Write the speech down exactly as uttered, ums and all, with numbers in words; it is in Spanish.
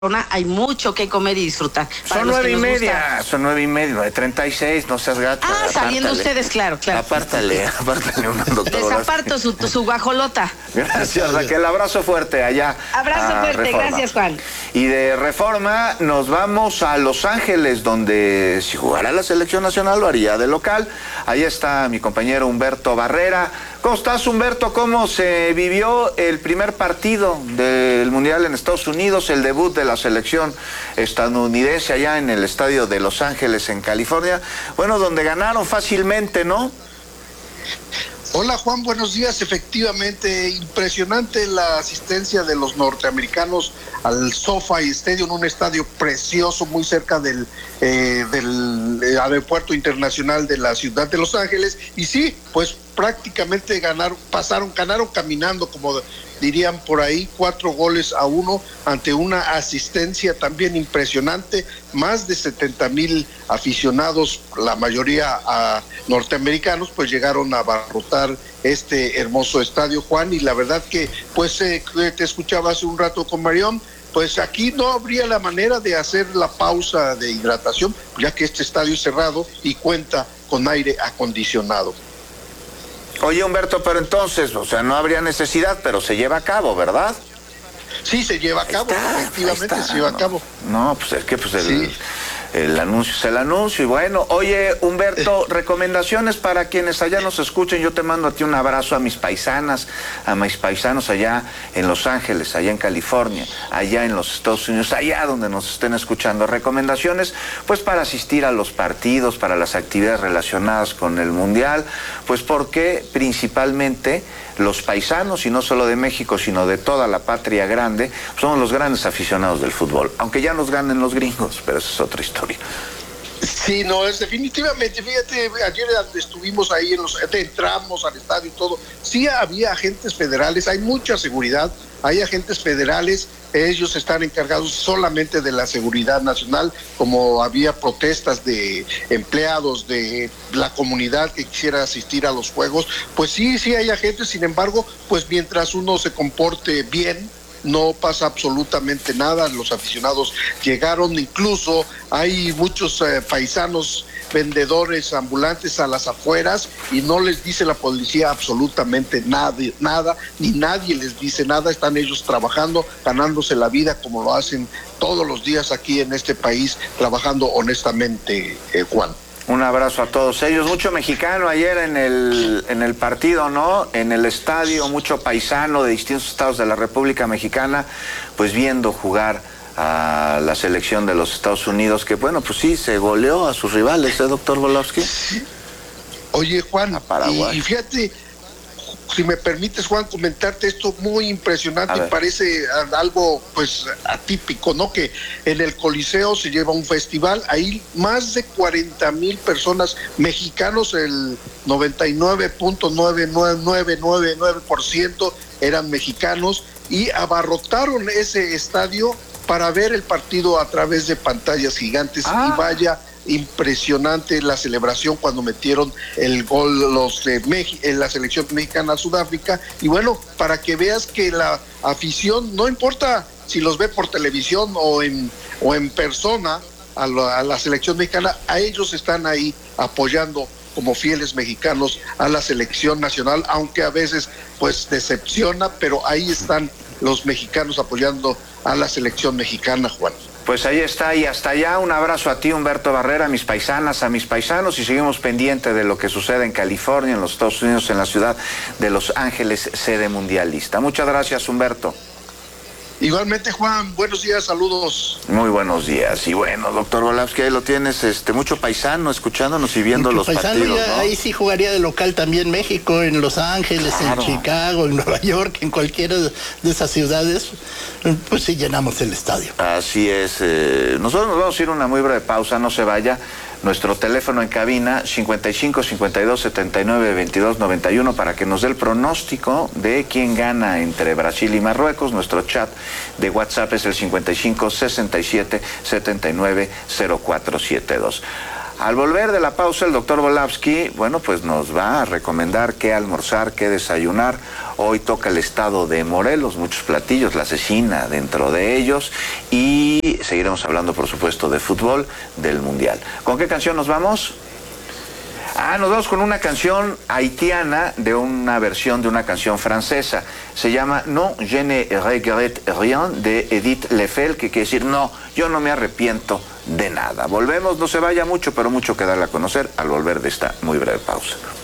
hay mucho que comer y disfrutar. Son nueve y media, gusta. son nueve y media, nueve treinta y seis, no seas gacho. Ah, saliendo apártale. ustedes, claro, claro. Apártale, apártale un doctor. Les aparto su, su guajolota. Gracias, Raquel, abrazo fuerte allá. Abrazo fuerte, Reforma. Gracias, Juan. Y de Reforma nos vamos a Los Ángeles, donde si jugara la selección nacional lo haría de local. Ahí está mi compañero Humberto Barrera. ¿Cómo estás, Humberto? ¿Cómo se vivió el primer partido del Mundial en Estados Unidos, el debut de la selección estadounidense allá en el estadio de Los Ángeles, en California? Bueno, donde ganaron fácilmente, ¿no? Hola, Juan, buenos días. Efectivamente, impresionante la asistencia de los norteamericanos al SoFi Stadium, un estadio precioso muy cerca del, eh, del aeropuerto internacional de la ciudad de Los Ángeles. Y sí, pues prácticamente ganaron, pasaron, ganaron caminando, como dirían por ahí, cuatro goles a uno ante una asistencia también impresionante. Más de setenta mil aficionados, la mayoría a norteamericanos, pues llegaron a abarrotar este hermoso estadio, Juan, y la verdad que, pues, eh, te escuchaba hace un rato con Marión, pues aquí no habría la manera de hacer la pausa de hidratación, ya que este estadio es cerrado y cuenta con aire acondicionado. Oye, Humberto, pero entonces, o sea, no habría necesidad, pero se lleva a cabo, ¿verdad? Sí, se lleva a cabo, está, efectivamente se lleva no, a cabo. No, pues es que pues el, sí. el anuncio es el anuncio. Y bueno, oye, Humberto, recomendaciones para quienes allá nos escuchen. Yo te mando a ti un abrazo, a mis paisanas, a mis paisanos allá en Los Ángeles, allá en California, allá en los Estados Unidos, allá donde nos estén escuchando. Recomendaciones, pues, para asistir a los partidos, para las actividades relacionadas con el Mundial, pues porque principalmente los paisanos, y no solo de México, sino de toda la patria grande, somos los grandes aficionados del fútbol, aunque ya nos ganen los gringos, pero esa es otra historia. Sí, no, es definitivamente, fíjate, ayer estuvimos ahí, en los, entramos al estadio y todo, sí había agentes federales, hay mucha seguridad, hay agentes federales, ellos están encargados solamente de la seguridad nacional, como había protestas de empleados de la comunidad que quisiera asistir a los juegos, pues sí, sí hay agentes, sin embargo, pues mientras uno se comporte bien, no pasa absolutamente nada. Los aficionados llegaron, incluso hay muchos eh, paisanos vendedores ambulantes a las afueras y no les dice la policía absolutamente nada, nada, ni nadie les dice nada. Están ellos trabajando, ganándose la vida como lo hacen todos los días aquí en este país, trabajando honestamente, eh, Juan. Un abrazo a todos ellos. Mucho mexicano ayer en el, en el partido, ¿no? En el estadio, mucho paisano de distintos estados de la República Mexicana, pues viendo jugar a la selección de los Estados Unidos, que bueno, pues sí, se goleó a sus rivales, ¿eh, doctor Volowski? Oye, Juan, a Paraguay. Y, y fíjate, si me permites, Juan, comentarte esto muy impresionante y parece algo pues atípico, ¿no? Que en el Coliseo se lleva un festival, ahí más de cuarenta mil personas mexicanos, el noventa y nueve punto nueve nueve nueve nueve nueve por ciento eran mexicanos y abarrotaron ese estadio para ver el partido a través de pantallas gigantes. Ah. Y vaya impresionante la celebración cuando metieron el gol los de Mex- en la selección mexicana a Sudáfrica. Y bueno, para que veas que la afición, no importa si los ve por televisión o en o en persona a la, a la selección mexicana, a ellos están ahí apoyando como fieles mexicanos a la selección nacional, aunque a veces pues decepciona, pero ahí están los mexicanos apoyando a la selección mexicana, Juan. Pues ahí está, y hasta allá un abrazo a ti, Humberto Barrera, a mis paisanas, a mis paisanos, y seguimos pendientes de lo que sucede en California, en los Estados Unidos, en la ciudad de Los Ángeles, sede mundialista. Muchas gracias, Humberto. Igualmente, Juan, buenos días, saludos. Muy buenos días. Y bueno, doctor Volowski, ahí lo tienes, este, mucho paisano escuchándonos y viendo mucho los paisano, partidos, ya, ¿no? Ahí sí jugaría de local también México, en Los Ángeles, claro, en Chicago, en Nueva York, en cualquiera de esas ciudades, pues sí llenamos el estadio. Así es. Eh, nosotros nos vamos a ir a una muy breve pausa, no se vaya. Nuestro teléfono en cabina, cincuenta y cinco, cincuenta y dos, setenta y nueve, veintidós, noventa y uno, para que nos dé el pronóstico de quién gana entre Brasil y Marruecos. Nuestro chat de WhatsApp es el cincuenta y cinco, sesenta y siete, setenta y nueve, cero cuatro setenta y dos. Al volver de la pausa, el doctor Volavsky, bueno, pues nos va a recomendar qué almorzar, qué desayunar. Hoy toca el estado de Morelos, muchos platillos, la cecina dentro de ellos, y seguiremos hablando, por supuesto, de fútbol, del Mundial. ¿Con qué canción nos vamos? Ah, nos vamos con una canción haitiana de una versión de una canción francesa. Se llama Non, je ne regrette rien, de Edith Lefel, que quiere decir no, yo no me arrepiento de nada. Volvemos, no se vaya mucho, pero mucho que darle a conocer al volver de esta muy breve pausa.